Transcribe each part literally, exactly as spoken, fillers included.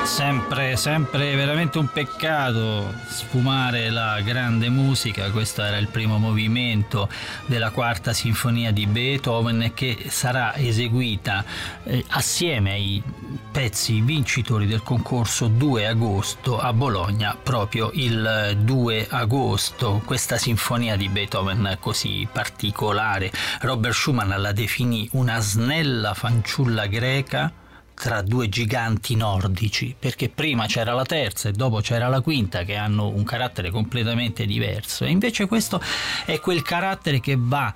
Sempre, sempre veramente un peccato sfumare la grande musica. Questo era il primo movimento della quarta sinfonia di Beethoven, che sarà eseguita eh, assieme ai pezzi vincitori del concorso due agosto a Bologna, proprio il due agosto. Questa sinfonia di Beethoven così particolare, Robert Schumann la definì una snella fanciulla greca tra due giganti nordici, perché prima c'era la terza e dopo c'era la quinta, che hanno un carattere completamente diverso, e invece questo è quel carattere che va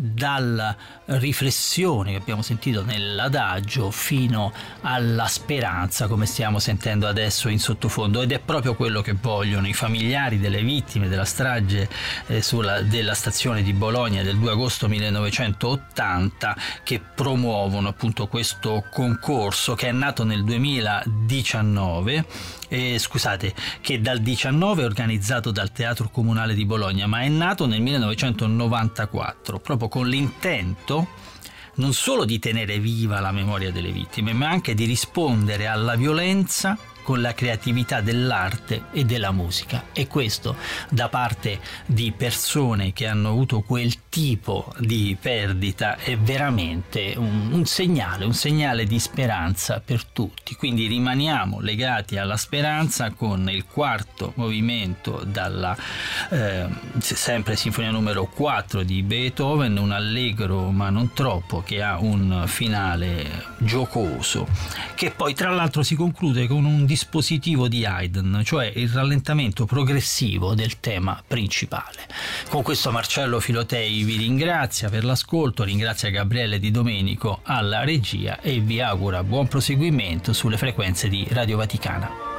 dalla riflessione che abbiamo sentito nell'adagio fino alla speranza, come stiamo sentendo adesso in sottofondo, ed è proprio quello che vogliono i familiari delle vittime della strage eh, sulla, della stazione di Bologna del due agosto millenovecentottanta, che promuovono appunto questo concorso che è nato nel duemiladiciannove, eh, scusate, che dal diciannove è organizzato dal Teatro Comunale di Bologna, ma è nato nel millenovecentonovantaquattro, proprio con l'intento non solo di tenere viva la memoria delle vittime, ma anche di rispondere alla violenza con la creatività dell'arte e della musica. E questo da parte di persone che hanno avuto quel tipo di perdita è veramente un, un segnale, un segnale di speranza per tutti. Quindi rimaniamo legati alla speranza con il quarto movimento dalla eh, sempre sinfonia numero quattro di Beethoven, un allegro ma non troppo, che ha un finale giocoso, che poi tra l'altro si conclude con un dispositivo di Haydn, cioè il rallentamento progressivo del tema principale. Con questo Marcello Filotei vi ringrazia per l'ascolto, ringrazia Gabriele Di Domenico alla regia e vi augura buon proseguimento sulle frequenze di Radio Vaticana.